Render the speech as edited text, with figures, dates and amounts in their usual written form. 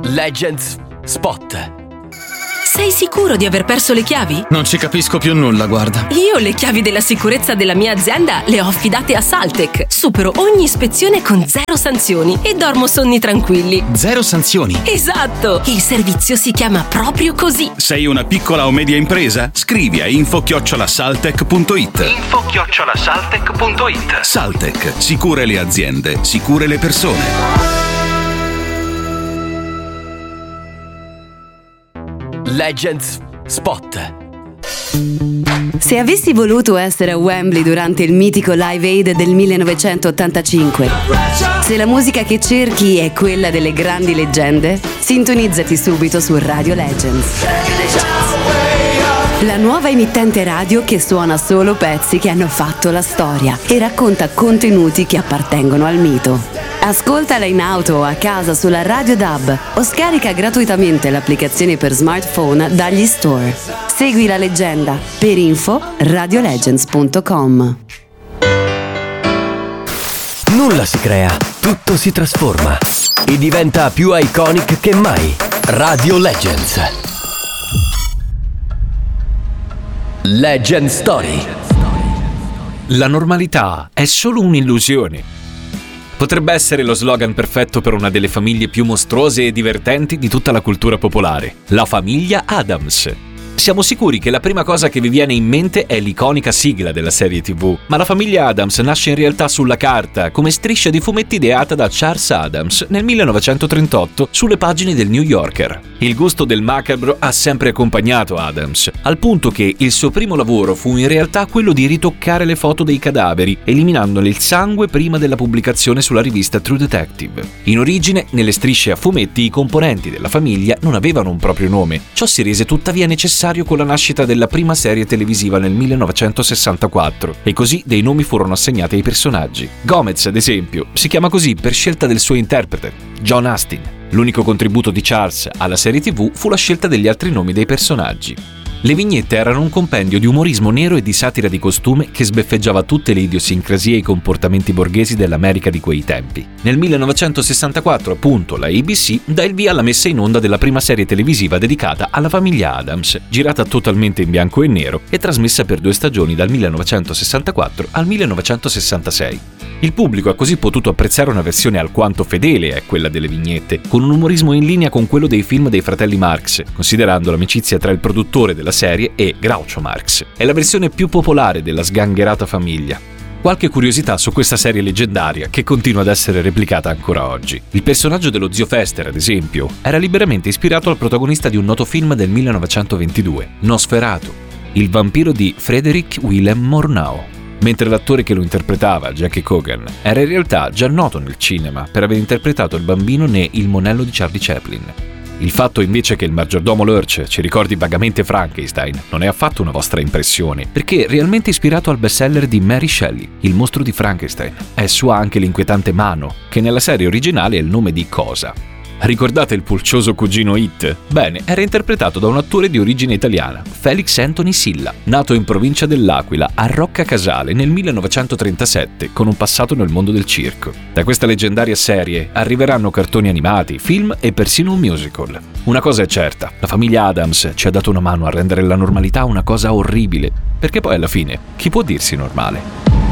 Legends Spot. Sei sicuro di aver perso le chiavi? Non ci capisco più nulla, guarda. Io le chiavi della sicurezza della mia azienda le ho affidate a Saltec. Supero ogni ispezione con 0 sanzioni e dormo sonni tranquilli. 0 sanzioni? Esatto! Il servizio si chiama proprio così. Sei una piccola o media impresa? Scrivi a info@saltec.it. info@saltec.it. Saltec, sicure le aziende, sicure le persone. Legends Spot. Se avessi voluto essere a Wembley durante il mitico Live Aid del 1985, se la musica che cerchi è quella delle grandi leggende, sintonizzati subito su Radio Legends. La nuova emittente radio che suona solo pezzi che hanno fatto la storia e racconta contenuti che appartengono al mito. Ascoltala in auto o a casa sulla Radio DAB o scarica gratuitamente l'applicazione per smartphone dagli store. Segui la leggenda. Per info radiolegends.com. Nulla si crea, tutto si trasforma e diventa più iconic che mai. Radio Legends. Legend Story. La normalità è solo un'illusione. Potrebbe essere lo slogan perfetto per una delle famiglie più mostruose e divertenti di tutta la cultura popolare, la famiglia Addams. Siamo sicuri che la prima cosa che vi viene in mente è l'iconica sigla della serie TV, ma la famiglia Addams nasce in realtà sulla carta come striscia di fumetti ideata da Charles Addams nel 1938 sulle pagine del New Yorker. Il gusto del macabro ha sempre accompagnato Addams, al punto che il suo primo lavoro fu in realtà quello di ritoccare le foto dei cadaveri, eliminandone il sangue prima della pubblicazione sulla rivista True Detective. In origine, nelle strisce a fumetti i componenti della famiglia non avevano un proprio nome. Ciò si rese tuttavia necessario con la nascita della prima serie televisiva nel 1964 e così dei nomi furono assegnati ai personaggi. Gomez, ad esempio, si chiama così per scelta del suo interprete, John Astin. L'unico contributo di Charles alla serie TV fu la scelta degli altri nomi dei personaggi. Le vignette erano un compendio di umorismo nero e di satira di costume che sbeffeggiava tutte le idiosincrasie e i comportamenti borghesi dell'America di quei tempi. Nel 1964, appunto, la ABC dà il via alla messa in onda della prima serie televisiva dedicata alla famiglia Addams, girata totalmente in bianco e nero e trasmessa per 2 stagioni dal 1964 al 1966. Il pubblico ha così potuto apprezzare una versione alquanto fedele a quella delle vignette, con un umorismo in linea con quello dei film dei fratelli Marx, considerando l'amicizia tra il produttore della serie e Groucho Marx. È la versione più popolare della sgangherata famiglia. Qualche curiosità su questa serie leggendaria che continua ad essere replicata ancora oggi. Il personaggio dello zio Fester, ad esempio, era liberamente ispirato al protagonista di un noto film del 1922, Nosferatu, il vampiro di Frederick Willem Murnau. Mentre l'attore che lo interpretava, Jackie Coogan, era in realtà già noto nel cinema per aver interpretato il bambino ne Il monello di Charlie Chaplin. Il fatto invece che il maggiordomo Lurch ci ricordi vagamente Frankenstein non è affatto una vostra impressione, perché è realmente ispirato al bestseller di Mary Shelley, Il mostro di Frankenstein. È sua anche l'inquietante Mano, che nella serie originale è il nome di Cosa. Ricordate il pulcioso cugino It? Bene, era interpretato da un attore di origine italiana, Felix Anthony Silla, nato in provincia dell'Aquila, a Rocca Casale nel 1937, con un passato nel mondo del circo. Da questa leggendaria serie arriveranno cartoni animati, film e persino un musical. Una cosa è certa, la famiglia Addams ci ha dato una mano a rendere la normalità una cosa orribile, perché poi alla fine, chi può dirsi normale?